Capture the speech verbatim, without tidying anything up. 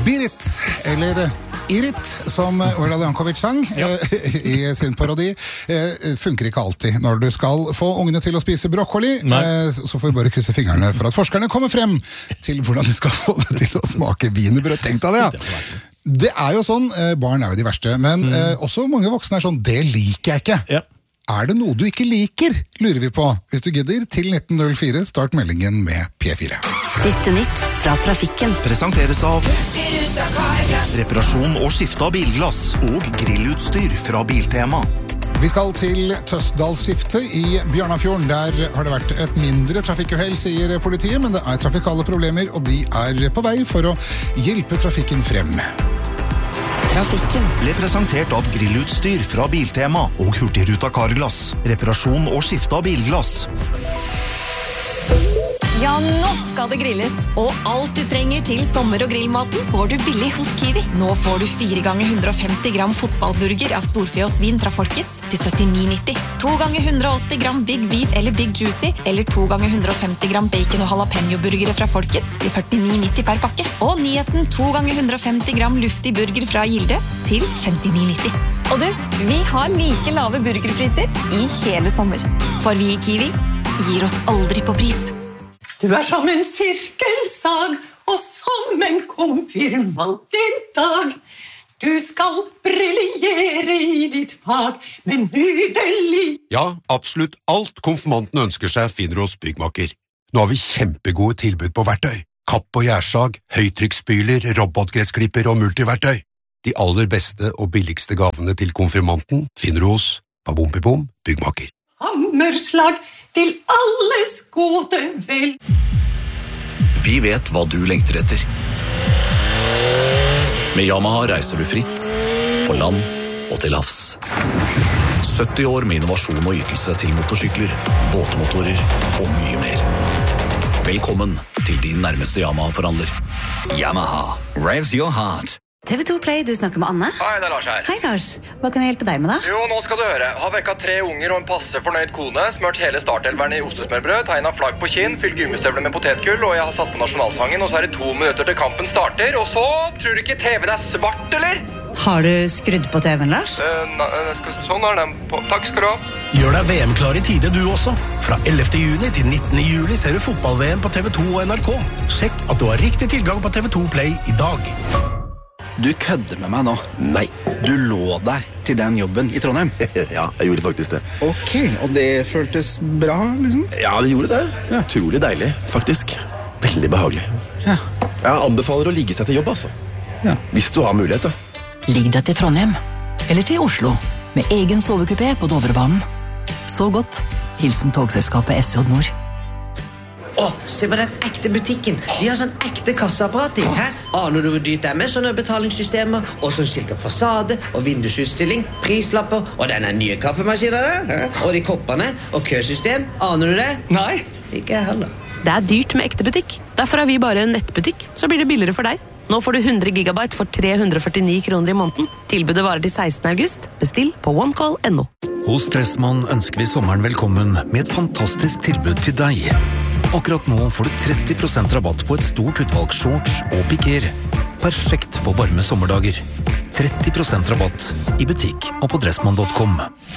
Birit, eller Irit, som Ola Jankovic sang ja. i sin parodi, funker ikke alltid. Når du skal få ungene til å spise brokkoli, Nei. så får vi bare krysse fingrene for at forskerne kommer frem til hvordan de skal få det til å smake wienerbrød. Tenk deg det, ja. Det er jo sånn, barn er jo de verste, men mm. eh, også mange voksne er sånn, det liker jeg ikke. Ja. Er det noe du ikke liker, lurer vi på. Hvis du gidder, til nitten null fire, start meldingen med P fire. Siste nytt fra trafikken. Presenteres av reparasjon og skifte av bilglass og grillutstyr fra Biltema. Vi skal til Tøsdalsskiftet i Bjørnafjorden. Der har det vært et mindre trafikkuhell, sier politiet, men det er trafikale problemer, og de er på vei for å hjelpe trafikken frem. Trafikken ble presentert av grillutstyr fra Biltema og Hurtigruta Carglass. Reparasjon og skifte av bilglass. Ja, nå skal det grilles, og alt du trenger til sommer- og grillmaten får du billig hos Kiwi. Nå får du fire ganger hundre og femti gram fotballburger av storfe og svin fra Folkets til syttini nitti. to ganger hundre og åtti gram Big Beef eller Big Juicy, eller to ganger hundre og femti gram bacon og jalapeno-burgere fra Folkets til førtini nitti per pakke. Og nyheten to ganger hundre og femti gram luftig burger fra Gilde til femtini nitti. Og du, vi har like lave burgerpriser i hele sommer. For vi i Kiwi gir oss aldri på pris. Du er som en sirkelsag, og som en konfirmant i dag. Du skal briljere i ditt fag, men nydelig. Ja, absolutt alt konfirmanten ønsker seg finner hos Byggmaker. Nå har vi kjempegode tilbud på verktøy. Kapp og gjærsag, høytrykksspyler, robotgressklipper og multiverktøy. De aller beste og billigste gavene til konfirmanten finner du hos Babompipom Byggmaker. Hammerslag til alles gode vel. Vi vet hva du lengter etter. Med Yamaha reiser du fritt, på land og til havs. sytti år med innovasjon og ytelse til motorsykler, båtmotorer og mye mer. Velkommen til din nærmeste Yamaha-forhandler. Yamaha, revs your heart. T V to Play, du snakker med Anne. Hei, det er Lars her. Hei Lars, hva kan jeg hjelpe deg med da? Jo, nå skal du høre. Har vekka tre unger og en passe fornøyd kone, smørt hele startelveren i ostesmørbrød, tegnet flagg på kinn, fylt gummistøvler med potetgull, og jeg har satt på nasjonalsangen, og så er det to minutter til kampen starter, og så tror du ikke T V-en er svart, eller? Har du skrudd på T V-en, Lars? Uh, na, skal, sånn er den på. Takk skal du ha. Gjør deg V M-klar i tide du også. Fra ellevte juni til nittende juli ser du fotball-V M på T V to og N R K. Sjekk at du har riktig tilgang på T V to Play i dag. Du kødder med meg nå. Nei. Du lå deg til den jobben i Trondheim. Ja, jeg gjorde faktisk det. Ok, og det føltes bra, liksom? Ja, det gjorde det. Ja. Utrolig deilig, faktisk. Veldig behagelig. Ja. Jeg anbefaler å ligge seg til jobb, altså. Ja. Hvis du har mulighet, da. Ligg deg til Trondheim, eller til Oslo, med egen sovekupé på Dovrebanen. Så godt. Hilsen togselskapet S J Nord. Åh, se på den ekte butikken. De har sånn ekte kasseapparat i. Hæ? Aner du hvor dyrt det er med sånne betalingssystemer? Og sånn skilt av fasade, og vindusutstilling, prislapper, og denne nye kaffemaskinen der. Og de koppene, og køsystem. Aner du det? Nei. Ikke jeg heller. Det er dyrt med ekte butikk. Derfor er vi bare en nettbutikk. Så blir det billigere for deg. Nå får du hundre gigabyte for tre hundre og førtini kroner i måneden. Tilbudet varer til sekstende august. Bestill på onecall punktum no. Hos Dressmann ønsker vi sommeren velkommen med et fantastisk tilbud til deg. Akkurat nå får du tretti prosent rabatt på et stort utvalg shorts og piker. Perfekt for varme sommerdager. tretti prosent rabatt i butikk og på dressmann punktum com.